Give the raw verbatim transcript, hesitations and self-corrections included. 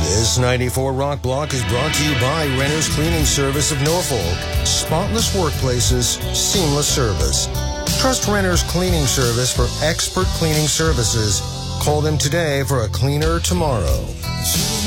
This ninety-four Rock Block is brought to you by Renter's Cleaning Service of Norfolk. Spotless workplaces, seamless service. Trust Renter's Cleaning Service for expert cleaning services. Call them today for a cleaner tomorrow.